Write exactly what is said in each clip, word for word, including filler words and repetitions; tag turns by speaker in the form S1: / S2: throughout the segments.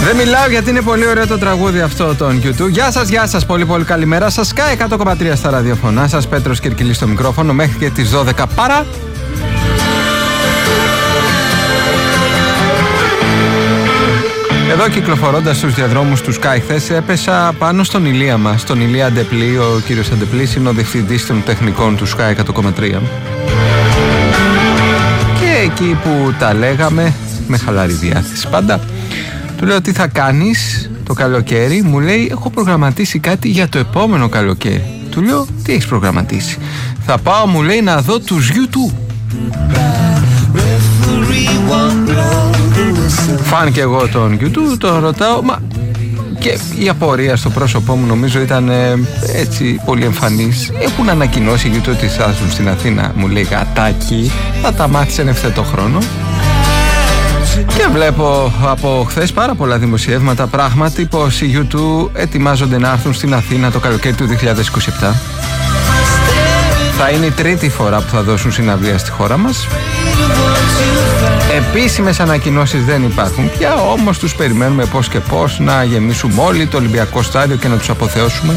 S1: Δεν μιλάω γιατί είναι πολύ ωραίο το τραγούδι αυτό των YouTube. Γεια σας, γεια σας, πολύ πολύ καλημέρα σας. Sky εκατό κόμμα τρία στα ραδιοφωνά σας. Πέτρος Κυρκυλής στο μικρόφωνο μέχρι και τις δώδεκα παρά. Εδώ κυκλοφορώντας στους διαδρόμους του Sky χθες έπεσα πάνω στον Ηλία μας, τον Ηλία Αντεπλή. Ο κύριος Αντεπλής είναι ο διευθυντής των τεχνικών του Sky εκατό κόμμα τρία. Και εκεί που τα λέγαμε με χαλαρή διάθεση πάντα, του λέω τι θα κάνεις το καλοκαίρι. Μου λέει έχω προγραμματίσει κάτι για το επόμενο καλοκαίρι. Του λέω τι έχεις προγραμματίσει? Θα πάω, μου λέει, να δω τους YouTube. Φαν και εγώ τον YouTube, τον ρωτάω, μα και η απορία στο πρόσωπό μου νομίζω ήταν ε, έτσι πολύ εμφανής. Έχουν ανακοινώσει YouTube ότι θα έρθουν στην Αθήνα. Μου λέει γατάκι, θα τα μάθεις εν ευθέτω χρόνο. Και βλέπω από χθες πάρα πολλά δημοσιεύματα πράγματι πως οι YouTube ετοιμάζονται να έρθουν στην Αθήνα το καλοκαίρι του δύο χιλιάδες είκοσι επτά. Θα είναι η τρίτη φορά που θα δώσουν συναυλία στη χώρα μας. Επίσημες ανακοινώσεις δεν υπάρχουν πια, όμως τους περιμένουμε πώς και πώς να γεμίσουμε όλοι το Ολυμπιακό στάδιο και να τους αποθεώσουμε.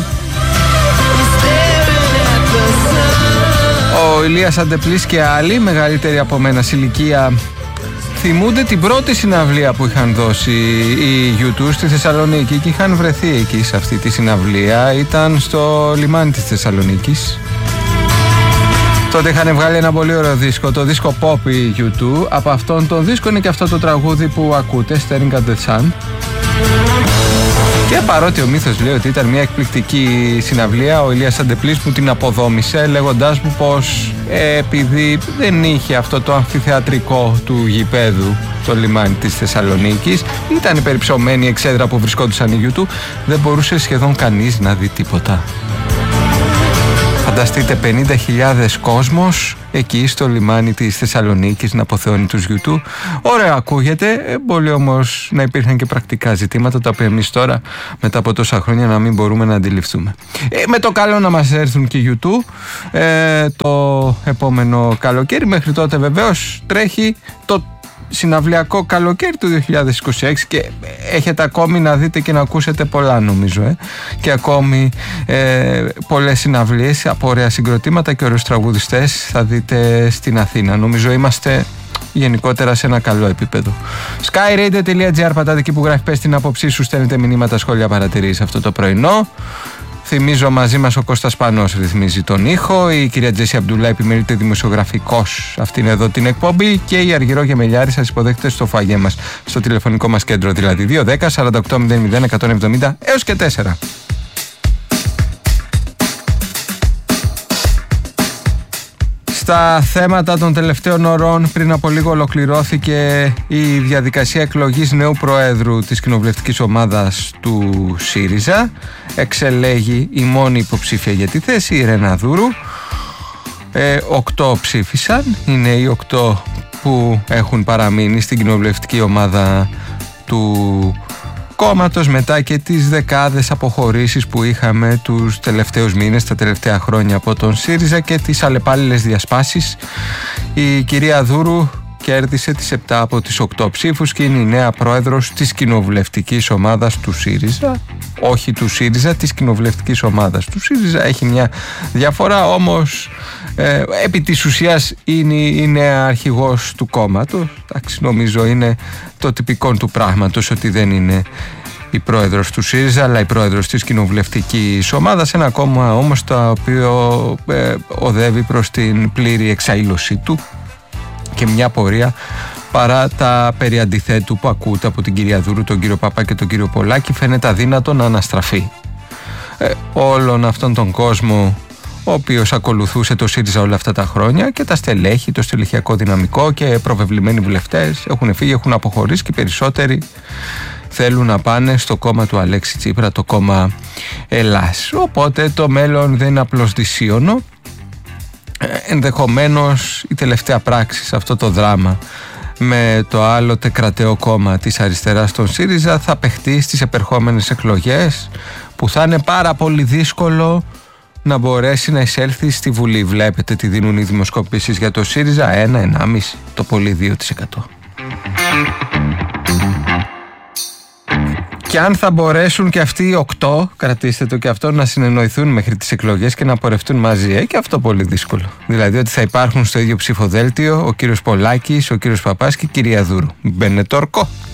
S1: Ο Ηλίας Αντεπλής και άλλοι μεγαλύτεροι από μένα σε ηλικία θυμούνται την πρώτη συναυλία που είχαν δώσει οι YouTube στη Θεσσαλονίκη και είχαν βρεθεί εκεί σε αυτή τη συναυλία. Ήταν στο λιμάνι της Θεσσαλονίκης. Τότε είχαν βγάλει ένα πολύ ωραίο δίσκο, το δίσκο Pop η YouTube. Από αυτόν τον δίσκο είναι και αυτό το τραγούδι που ακούτε, Staring at the Sun. Και παρότι ο μύθος λέει ότι ήταν μια εκπληκτική συναυλία, ο Ηλίας Αντεπλής μου την αποδόμησε λέγοντάς μου πως ε, επειδή δεν είχε αυτό το αμφιθεατρικό του γηπέδου το λιμάνι της Θεσσαλονίκης, ήταν υπερυψωμένη η εξέδρα που βρισκόντουσαν οι YouTube, δεν μπορούσε σχεδόν κανείς να δει τίποτα. Φανταστείτε πενήντα χιλιάδες κόσμος εκεί στο λιμάνι της Θεσσαλονίκης να αποθεώνει τους YouTube. Ωραία ακούγεται, μπορεί όμως να υπήρχαν και πρακτικά ζητήματα τα οποία εμείς τώρα μετά από τόσα χρόνια να μην μπορούμε να αντιληφθούμε. Ε, με το καλό να μας έρθουν και YouTube ε, το επόμενο καλοκαίρι. Μέχρι τότε βεβαίως τρέχει το συναυλιακό καλοκαίρι του δύο χιλιάδες είκοσι έξι και έχετε ακόμη να δείτε και να ακούσετε πολλά νομίζω ε. και ακόμη ε, πολλές συναυλίες από ωραία συγκροτήματα και ωραίους τραγουδιστές θα δείτε στην Αθήνα. Νομίζω είμαστε γενικότερα σε ένα καλό επίπεδο. skyradio τελεία gr, πατάτε εκεί που γράφει πες την άποψή σου, στέλνετε μηνύματα, σχόλια, παρατηρήσεις αυτό το πρωινό. Θυμίζω μαζί μας ο Κώστας Πανός ρυθμίζει τον ήχο, η κυρία Τζέσι Αμπτουλά επιμερείται δημοσιογραφικός αυτήν εδώ την εκπομπή και η Αργυρό Γεμελιάρη σας υποδέχεται στο φαγέ μας, στο τηλεφωνικό μας κέντρο, δηλαδή δύο δέκα σαράντα οκτώ μηδέν μηδέν εκατόν εβδομήντα έως και τέσσερα. Στα θέματα των τελευταίων ωρών, πριν από λίγο ολοκληρώθηκε η διαδικασία εκλογής νέου προέδρου της κοινοβουλευτικής ομάδας του ΣΥΡΙΖΑ. Εξελέγει η μόνη υποψήφια για τη θέση, η Ρένα Δούρου. Ε, οκτώ ψήφισαν, είναι οι οκτώ που έχουν παραμείνει στην κοινοβουλευτική ομάδα του κόμματος μετά και τις δεκάδες αποχωρήσεις που είχαμε τους τελευταίους μήνες, τα τελευταία χρόνια από τον ΣΥΡΙΖΑ και τις αλλεπάλληλες διασπάσεις. Η κυρία Δούρου κέρδισε τις επτά από τις οκτώ ψήφους και είναι η νέα πρόεδρος της κοινοβουλευτικής ομάδας του ΣΥΡΙΖΑ. Όχι του ΣΥΡΙΖΑ, της κοινοβουλευτικής ομάδας του ΣΥΡΙΖΑ. Έχει μια διαφορά όμως, ε, επί της ουσίας είναι η νέα αρχηγός του κόμματος. Εντάξει, νομίζω είναι το τυπικό του πράγματος ότι δεν είναι η πρόεδρος του ΣΥΡΙΖΑ αλλά η πρόεδρος της κοινοβουλευτικής ομάδας, ένα κόμμα όμως το οποίο ε, οδεύει προς την πλήρη εξαήλωσή του και μια πορεία παρά τα περί αντιθέτου που ακούτε από την κυρία Δούρου, τον κύριο Παπά και τον κύριο Πολάκη, φαίνεται αδύνατο να αναστραφεί. Ε, όλον αυτόν τον κόσμο ο οποίος ακολουθούσε το ΣΥΡΙΖΑ όλα αυτά τα χρόνια και τα στελέχη, το στελεχειακό δυναμικό και προβεβλημένοι βουλευτές έχουν φύγει, έχουν αποχωρήσει και οι περισσότεροι θέλουν να πάνε στο κόμμα του Αλέξη Τσίπρα, το κόμμα Ελλάς. Οπότε το μέλλον δεν είναι απλώς δυσίωνο. Ε, ενδεχομένως η τελευταία πράξη σε αυτό το δράμα με το άλλοτε κρατεό κόμμα της αριστεράς, τον ΣΥΡΙΖΑ, θα παιχτεί στις επερχόμενες εκλογές που θα είναι πάρα πολύ δύσκολο να μπορέσει να εισέλθει στη Βουλή. Βλέπετε τι δίνουν οι δημοσκοπήσεις για το ΣΥΡΙΖΑ, ένα, ενάμιση, το πολύ δύο τοις εκατό. Και αν θα μπορέσουν και αυτοί οι οκτώ, κρατήστε το και αυτό, να συνεννοηθούν μέχρι τις εκλογές και να πορευτούν μαζί. Ε, και αυτό πολύ δύσκολο. Δηλαδή ότι θα υπάρχουν στο ίδιο ψηφοδέλτιο ο κύριος Πολάκης, ο κύριος Παπάς και η κυρία Δούρου. Μπενετόρκο.